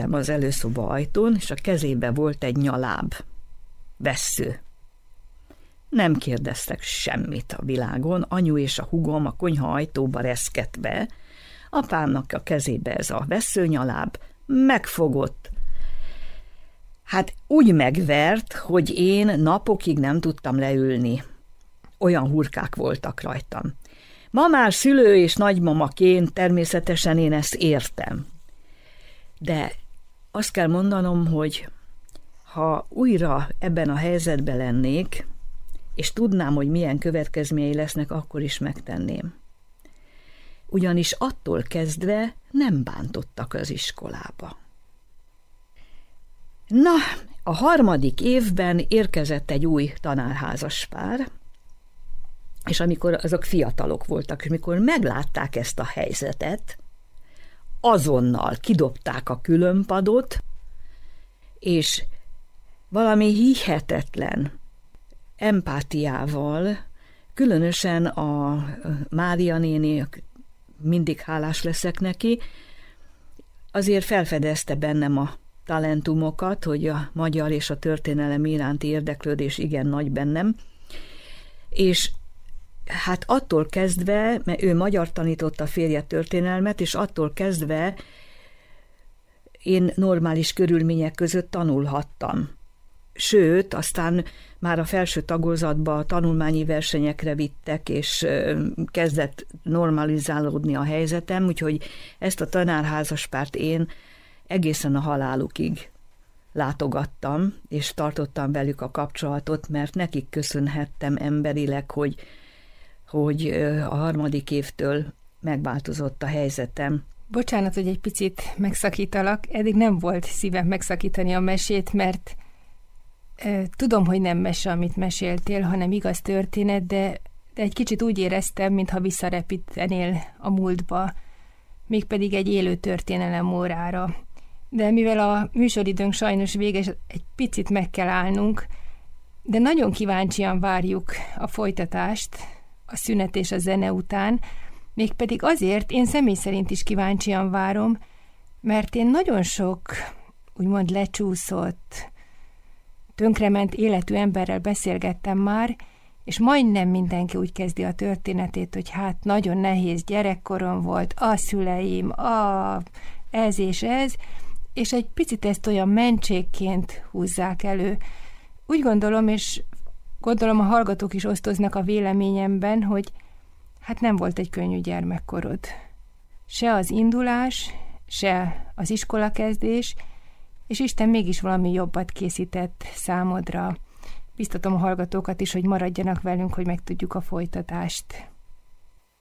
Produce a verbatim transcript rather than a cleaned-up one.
Benéztem az előszoba ajtón, és a kezébe volt egy nyaláb, vessző. Nem kérdeztek semmit a világon, anyu és a hugom a konyha ajtóba reszkedt be, apámnak a kezébe ez a vesszőnyaláb, megfogott. Hát úgy megvert, hogy én napokig nem tudtam leülni. Olyan hurkák voltak rajtam. Ma már szülő és nagymamaként természetesen én ezt értem. De azt kell mondanom, hogy ha újra ebben a helyzetben lennék, és tudnám, hogy milyen következményei lesznek, akkor is megtenném. Ugyanis attól kezdve nem bántottak az iskolába. Na, a harmadik évben érkezett egy új tanárházas pár, és amikor azok fiatalok voltak, és amikor meglátták ezt a helyzetet, azonnal kidobták a különpadot, és valami hihetetlen empátiával, különösen a Mária néni, mindig hálás leszek neki, azért felfedezte bennem a talentumokat, hogy a magyar és a történelem iránti érdeklődés igen nagy bennem, és hát attól kezdve, mert ő magyar tanította, a férje történelmet, és attól kezdve én normális körülmények között tanulhattam. Sőt, aztán már a felső tagozatba tanulmányi versenyekre vittek, és kezdett normalizálódni a helyzetem, úgyhogy ezt a tanárházaspárt én egészen a halálukig látogattam, és tartottam velük a kapcsolatot, mert nekik köszönhettem emberileg, hogy, hogy a harmadik évtől megváltozott a helyzetem. Bocsánat, hogy egy picit megszakítalak, eddig nem volt szívem megszakítani a mesét, mert e, tudom, hogy nem mese, amit meséltél, hanem igaz történet, de, de egy kicsit úgy éreztem, mintha visszarepítenél a múltba, mégpedig egy élő történelem órára. De mivel a műsoridőnk sajnos véges, egy picit meg kell állnunk, de nagyon kíváncsian várjuk a folytatást, a szünet és a zene után, mégpedig azért én személy szerint is kíváncsian várom, mert én nagyon sok úgymond lecsúszott, tönkrement életű emberrel beszélgettem már, és majdnem mindenki úgy kezdi a történetét, hogy hát nagyon nehéz gyerekkorom volt, a szüleim, a ez és ez, és egy picit ezt olyan mentségként húzzák elő. Úgy gondolom, és gondolom a hallgatók is osztoznak a véleményemben, hogy hát nem volt egy könnyű gyermekkorod. Se az indulás, se az iskolakezdés, és Isten mégis valami jobbat készített számodra. Biztatom a hallgatókat is, hogy maradjanak velünk, hogy megtudjuk a folytatást.